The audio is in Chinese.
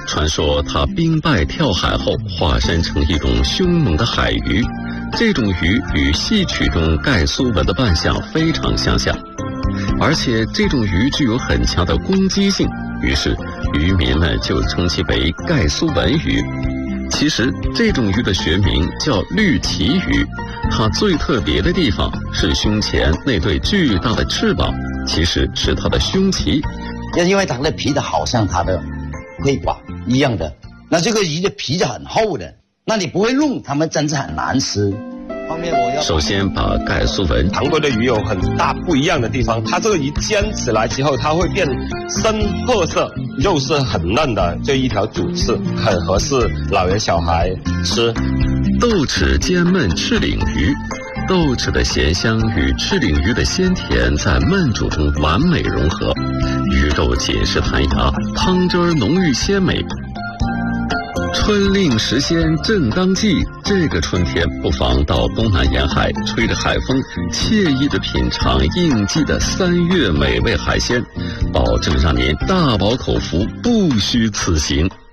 传说它兵败跳海后化身成一种凶猛的海鱼，这种鱼与戏曲中盖苏文的扮相非常相像，而且这种鱼具有很强的攻击性，于是渔民们就称其为盖苏文鱼。其实这种鱼的学名叫绿鳍鱼，它最特别的地方是胸前那对巨大的翅膀，其实是它的胸鳍。 因为它的皮子好像它的龟爪一样的，那这个鱼的皮子很厚的，那你不会弄，它们真是很难吃。 首先把盖苏文常规的鱼有很大不一样的地方，它这个鱼煎起来之后，它会变深褐色，肉是很嫩的，就一条主翅，很合适老人小孩吃。 豆豉煎焖赤岭鱼，豆豉的咸香与赤岭鱼的鲜甜在焖煮中完美融合，鱼肉紧实弹牙，汤汁浓郁鲜美。春令时鲜正当季，这个春天不妨到东南沿海，吹着海风，惬意地品尝应季的3月美味海鲜，保证让您大饱口福，不虚此行。